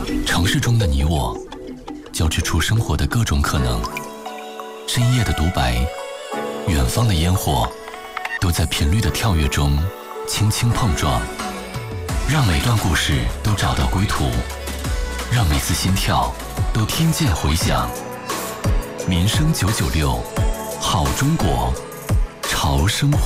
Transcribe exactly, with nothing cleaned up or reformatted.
城市中的你我，交织出生活的各种可能。深夜的独白，远方的烟火，都在频率的跳跃中轻轻碰撞。让每段故事都找到归途，让每次心跳都听见回响。民生九九六，好中国，潮生活。